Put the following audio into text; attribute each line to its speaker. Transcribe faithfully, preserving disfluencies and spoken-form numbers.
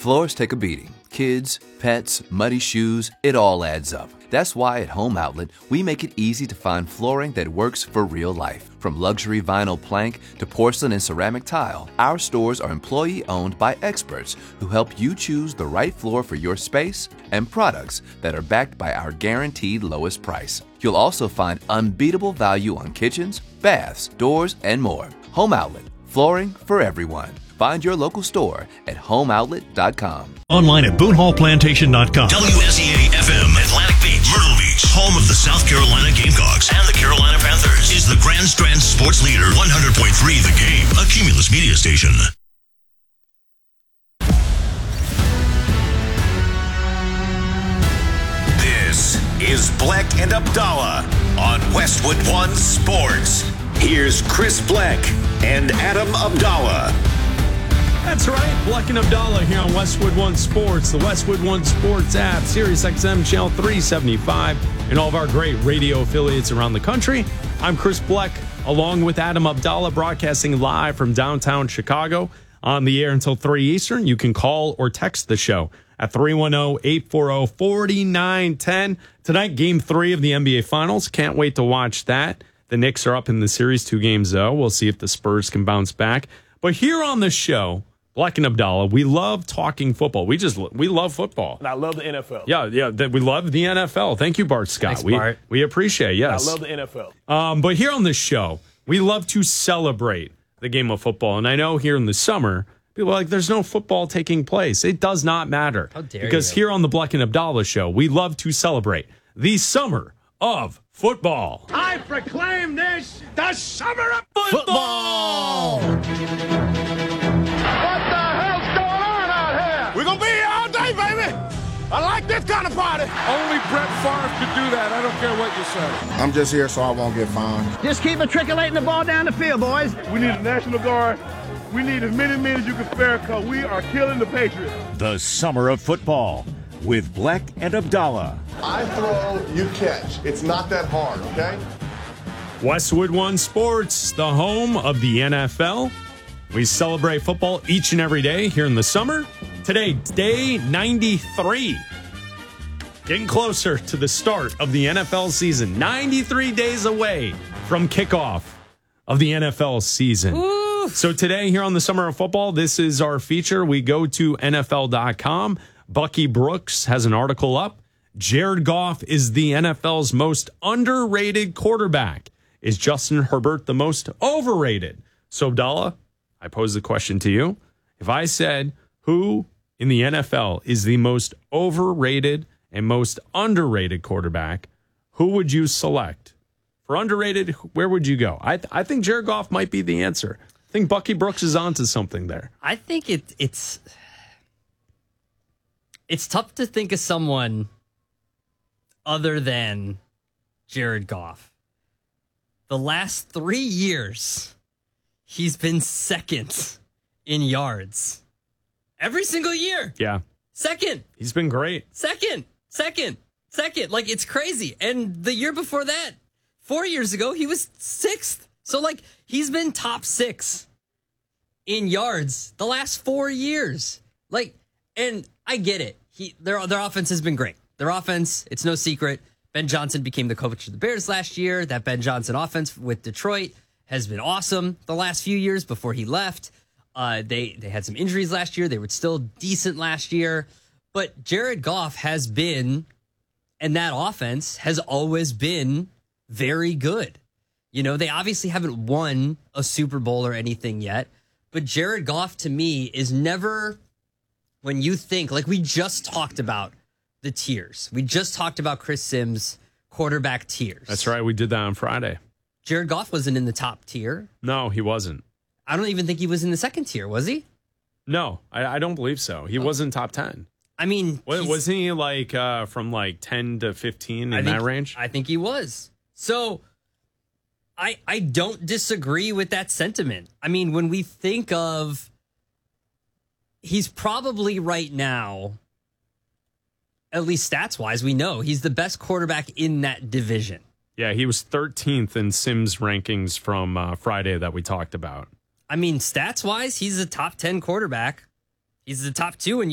Speaker 1: Floors take a beating. Kids, pets, muddy shoes, it all adds up. That's why at Home Outlet, we make it easy to find flooring that works for real life. From luxury vinyl plank to porcelain and ceramic tile, our stores are employee-owned by experts who help you choose the right floor for your space and products that are backed by our guaranteed lowest price. You'll also find unbeatable value on kitchens, baths, doors, and more. Home Outlet, flooring for everyone. Find your local store at home outlet dot com.
Speaker 2: Online at boone hall plantation dot com.
Speaker 3: W S E A F M, Atlantic Beach, Myrtle Beach, home of the South Carolina Gamecocks and the Carolina Panthers, is the Grand Strand Sports Leader, one hundred point three The Game, a Cumulus media station. This is Bleck and Abdallah on Westwood One Sports. Here's Chris Bleck and Adam Abdallah.
Speaker 4: That's right, Bleck and Abdallah here on Westwood One Sports, the Westwood One Sports app, Sirius X M Channel three seventy-five, and all of our great radio affiliates around the country. I'm Chris Bleck, along with Adam Abdallah, broadcasting live from downtown Chicago, on the air until three Eastern. You can call or text the show at three one zero, eight four zero, four nine one zero. Tonight, Game three of the N B A Finals. Can't wait to watch that. The Knicks are up in the series, two games though. We'll see if the Spurs can bounce back. But here on the show, Bleck and Abdallah, we love talking football. We just we love football.
Speaker 5: And I love the N F L.
Speaker 4: Yeah, yeah, that we love the N F L. Thank you, Bart Scott.
Speaker 5: Thanks,
Speaker 4: we
Speaker 5: Bart.
Speaker 4: we appreciate it, yes.
Speaker 5: I love the N F L.
Speaker 4: Um, but here on this show, we love to celebrate the game of football. And I know here in the summer, people are like, there's no football taking place. It does not matter.
Speaker 6: How dare
Speaker 4: because
Speaker 6: you.
Speaker 4: here on the Bleck and Abdallah show, we love to celebrate the summer of football.
Speaker 7: I proclaim this the summer of
Speaker 4: Football!
Speaker 7: What the hell's going on out here? We're going to be here all day, baby. I like this kind of party.
Speaker 8: Only Brett Favre could do that. I don't care what you say.
Speaker 9: I'm just here so I won't get fined.
Speaker 10: Just keep matriculating the ball down the field, boys.
Speaker 11: We need a National Guard. We need as many men as you can spare because we are killing the Patriots.
Speaker 2: The Summer of Football with Bleck and Abdallah.
Speaker 12: I throw, you catch. It's not that hard, okay?
Speaker 4: Westwood One Sports, the home of the N F L. We celebrate football each and every day here in the summer. Today, day ninety-three. Getting closer to the start of the N F L season. ninety-three days away from kickoff of the N F L season.
Speaker 6: Ooh.
Speaker 4: So today here on the Summer of Football, this is our feature. We go to N F L dot com. Bucky Brooks has an article up. Jared Goff is the N F L's most underrated quarterback. Is Justin Herbert the most overrated? So, Abdallah, I pose the question to you. If I said who in the N F L is the most overrated and most underrated quarterback, who would you select? For underrated, where would you go? I th- I think Jared Goff might be the answer. I think Bucky Brooks is onto something there.
Speaker 6: I think it, it's it's tough to think of someone other than Jared Goff. The last three years, he's been second in yards. Every single year.
Speaker 4: Yeah.
Speaker 6: Second.
Speaker 4: He's been great.
Speaker 6: Second. Second. Second. Like, it's crazy. And the year before that, four years ago, he was sixth. So, like, he's been top six in yards the last four years. Like, and I get it. He their their offense has been great. Their offense, it's no secret. Ben Johnson became the coach of the Bears last year. That Ben Johnson offense with Detroit has been awesome the last few years before he left. Uh, they they had some injuries last year. They were still decent last year. But Jared Goff has been, and that offense has always been very good. You know, they obviously haven't won a Super Bowl or anything yet. But Jared Goff, to me, is never, when you think, like we just talked about, the tiers. We just talked about Chris Sims' quarterback tiers.
Speaker 4: That's right. We did that on Friday.
Speaker 6: Jared Goff wasn't in the top tier.
Speaker 4: No, he wasn't.
Speaker 6: I don't even think he was in the second tier, was he?
Speaker 4: No, I, I don't believe so. He oh. wasn't top ten.
Speaker 6: I mean,
Speaker 4: what, wasn't he like uh, from like ten to fifteen in
Speaker 6: I
Speaker 4: that
Speaker 6: think,
Speaker 4: range?
Speaker 6: I think he was. So I I don't disagree with that sentiment. I mean, when we think of, he's probably right now, at least stats wise, we know he's the best quarterback in that division.
Speaker 4: Yeah, he was thirteenth in Sims rankings from uh, Friday that we talked about.
Speaker 6: I mean, stats wise, he's a top ten quarterback. He's the top two in